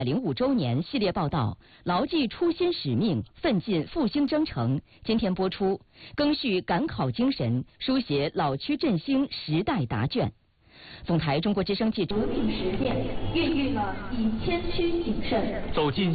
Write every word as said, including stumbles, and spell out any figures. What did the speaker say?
零五周年系列报道，牢记初心使命，奋进复兴征程。今天播出，赓续赶考精神，书写老区振兴时代答卷。总台中国之声记者革命实践，孕育了以谦虚谨慎走进。